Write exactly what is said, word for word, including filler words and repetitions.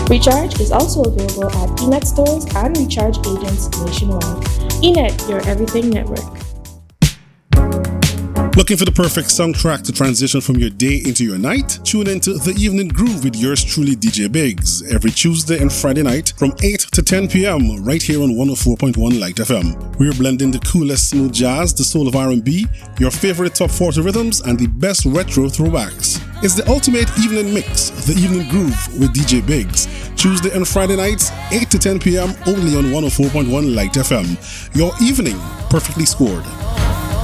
Recharge is also available at eNet stores and recharge agents nationwide. eNet, your everything network. Looking for the perfect soundtrack to transition from your day into your night? Tune into The Evening Groove with yours truly, D J Biggs, every Tuesday and Friday night from eight to ten p.m. right here on one oh four point one Light F M. We're blending the coolest smooth jazz, the soul of R and B, your favorite top forty rhythms, and the best retro throwbacks. It's the ultimate evening mix, The Evening Groove with D J Biggs, Tuesday and Friday nights, eight to ten p.m. only on one oh four point one Light F M. Your evening perfectly scored.